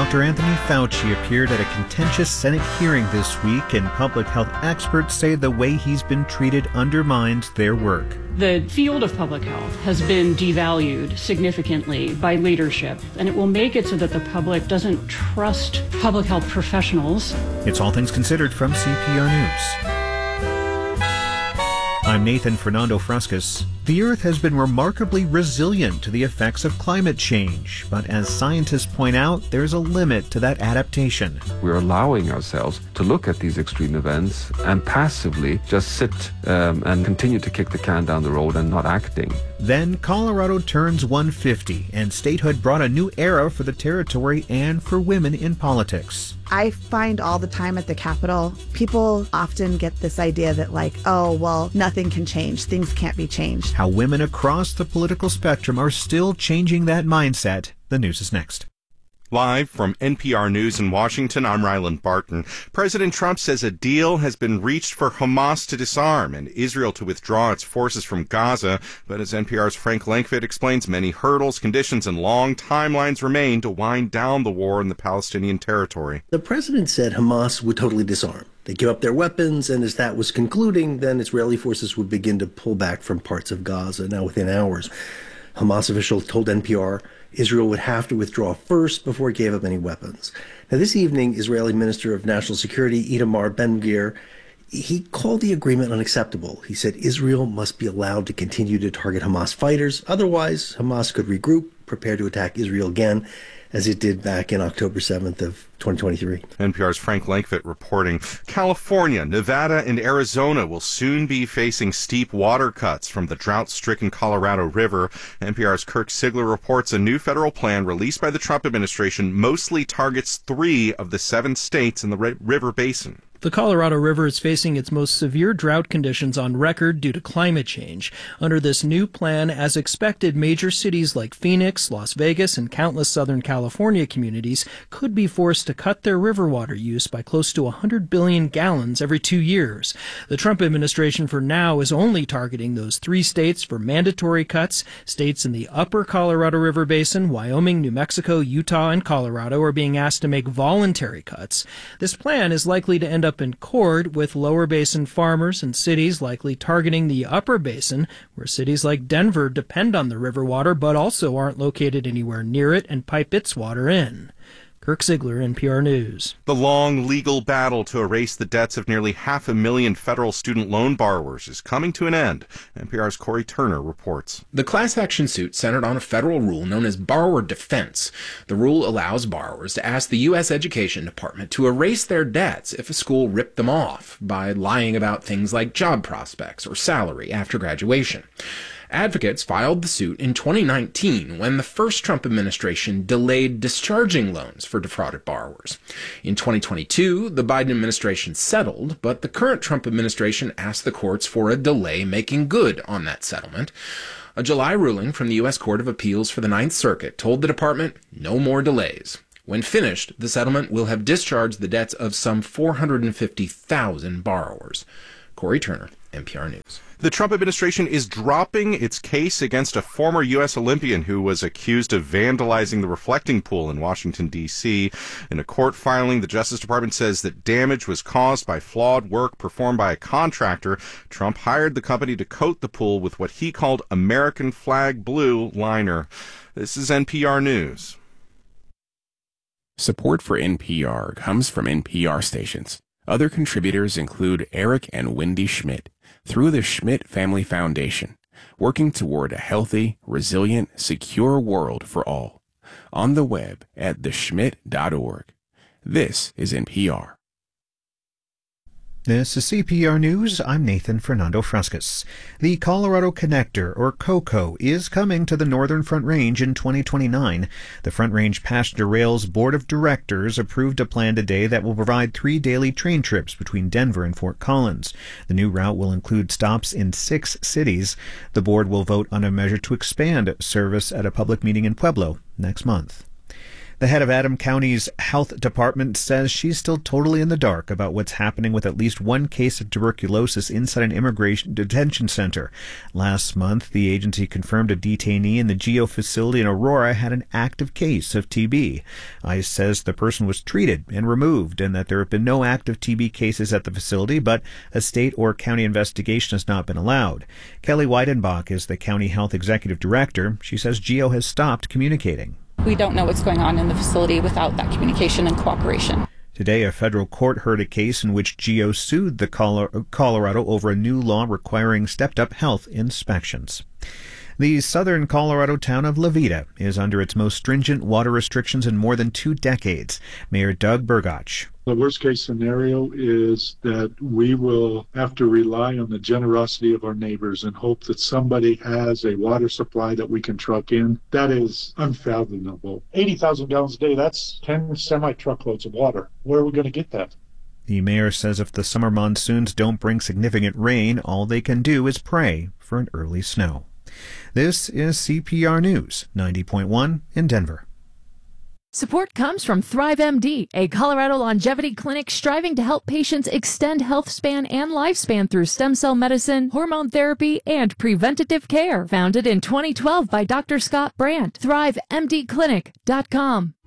Dr. Anthony Fauci appeared at a contentious Senate hearing this week, and public health experts say the way he's been treated undermines their work. The field of public health has been devalued significantly by leadership, and it will make it so that the public doesn't trust public health professionals. It's All Things Considered from CPR News. I'm Nathan Fernando Frascas. The Earth has been remarkably resilient to the effects of climate change, but as scientists point out, there's a limit to that adaptation. We're allowing ourselves to look at these extreme events and passively just sit and continue to kick the can down the road and not acting. Then Colorado turns 150, and statehood brought a new era for the territory and for women in politics. I find all the time at the Capitol, people often get this idea that oh, well, nothing can change. Things can't be changed. How women across the political spectrum are still changing that mindset. The news is next. Live from NPR News in Washington, I'm Ryland Barton. President Trump says a deal has been reached for Hamas to disarm and Israel to withdraw its forces from Gaza. But as NPR's Frank Lankford explains, many hurdles, conditions, and long timelines remain to wind down the war in the Palestinian territory. The president said Hamas would totally disarm. They give up their weapons, and as that was concluding, then Israeli forces would begin to pull back from parts of Gaza. Now, within hours, Hamas officials told NPR Israel would have to withdraw first before it gave up any weapons. Now, this evening, Israeli Minister of National Security Itamar Ben-Gvir, he called the agreement unacceptable. He said Israel must be allowed to continue to target Hamas fighters. Otherwise, Hamas could regroup, prepare to attack Israel again, as it did back in October 7th of 2023. NPR's Frank Lankford reporting. California, Nevada, and Arizona will soon be facing steep water cuts from the drought-stricken Colorado River. NPR's Kirk Sigler reports a new federal plan released by the Trump administration mostly targets 3 of the 7 states in the river basin. The Colorado River is facing its most severe drought conditions on record due to climate change. Under this new plan, as expected, major cities like Phoenix, Las Vegas, and countless Southern California communities could be forced to cut their river water use by close to 100 billion gallons every 2 years. The Trump administration for now is only targeting those 3 states for mandatory cuts. States in the upper Colorado River Basin, Wyoming, New Mexico, Utah, and Colorado are being asked to make voluntary cuts. This plan is likely to end up in court, with lower basin farmers and cities likely targeting the upper basin, where cities like Denver depend on the river water but also aren't located anywhere near it and pipe its water in. Kirk Sigler, NPR News. The long legal battle to erase the debts of nearly 500,000 federal student loan borrowers is coming to an end. NPR's Corey Turner reports. The class action suit centered on a federal rule known as borrower defense. The rule allows borrowers to ask the U.S. Education Department to erase their debts if a school ripped them off by lying about things like job prospects or salary after graduation. Advocates filed the suit in 2019 when the first Trump administration delayed discharging loans for defrauded borrowers. In 2022, the Biden administration settled, but the current Trump administration asked the courts for a delay making good on that settlement. A July ruling from the U.S. Court of Appeals for the Ninth Circuit told the department no more delays. When finished, the settlement will have discharged the debts of some 450,000 borrowers. Corey Turner, NPR News. The Trump administration is dropping its case against a former U.S. Olympian who was accused of vandalizing the reflecting pool in Washington, D.C. In a court filing, the Justice Department says that damage was caused by flawed work performed by a contractor. Trump hired the company to coat the pool with what he called American flag blue liner. This is NPR News. Support for NPR comes from NPR stations. Other contributors include Eric and Wendy Schmidt through the Schmidt Family Foundation, working toward a healthy, resilient, secure world for all. On the web at theschmidt.org. This is NPR. This is CPR News. I'm Nathan Fernando Frascas. The Colorado Connector, or COCO, is coming to the Northern Front Range in 2029. The Front Range Passenger Rail's Board of Directors approved a plan today that will provide 3 daily train trips between Denver and Fort Collins. The new route will include stops in 6 cities. The board will vote on a measure to expand service at a public meeting in Pueblo next month. The head of Adam County's health department says she's still totally in the dark about what's happening with at least one case of tuberculosis inside an immigration detention center. Last month, the agency confirmed a detainee in the GEO facility in Aurora had an active case of TB. ICE says the person was treated and removed and that there have been no active TB cases at the facility, but a state or county investigation has not been allowed. Kelly Weidenbach is the county health executive director. She says GEO has stopped communicating. We don't know what's going on in the facility without that communication and cooperation. Today, a federal court heard a case in which GEO sued the Colorado over a new law requiring stepped-up health inspections. The southern Colorado town of La Veta is under its most stringent water restrictions in more than 2 decades. Mayor Doug Burgach. The worst-case scenario is that we will have to rely on the generosity of our neighbors and hope that somebody has a water supply that we can truck in. That is unfathomable. 80,000 gallons a day, that's 10 semi-truckloads of water. Where are we going to get that? The mayor says if the summer monsoons don't bring significant rain, all they can do is pray for an early snow. This is CPR News, 90.1 in Denver. Support comes from ThriveMD, a Colorado longevity clinic striving to help patients extend health span and lifespan through stem cell medicine, hormone therapy, and preventative care. Founded in 2012 by Dr. Scott Brandt. ThriveMDclinic.com.